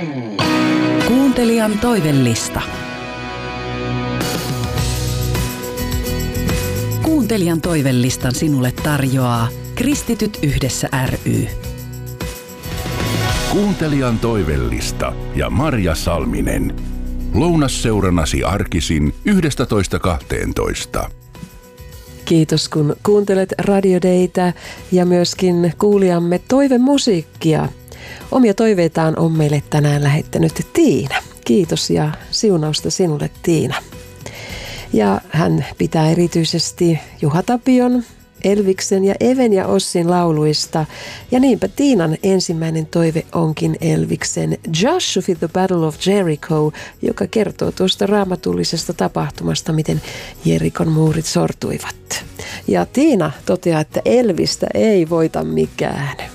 Kuuntelijan toivellista. Kuuntelijan toivellistan sinulle tarjoaa Kristityt yhdessä ry. Kuuntelijan toivellista ja Marja Salminen. Lounasseurannasi arkisin 11.12. Kiitos kun kuuntelet Radio Daytä ja myöskin kuulijamme toivemusiikkia. Omia toiveitaan on meille tänään lähettänyt Tiina. Kiitos ja siunausta sinulle, Tiina. Ja hän pitää erityisesti Juha Tapion, Elviksen ja Even ja Ossin lauluista. Ja niinpä Tiinan ensimmäinen toive onkin Elviksen Joshua with the Battle of Jericho, joka kertoo tuosta raamatullisesta tapahtumasta, miten Jerikon muurit sortuivat. Ja Tiina toteaa, että Elvistä ei voita mikään.